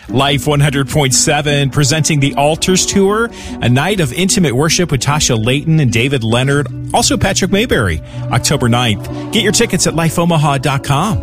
Life 100.7 presenting the Altars Tour, a night of intimate worship with Tasha Layton and David Leonard, also Patrick Mayberry, October 9th. Get your tickets at lifeomaha.com.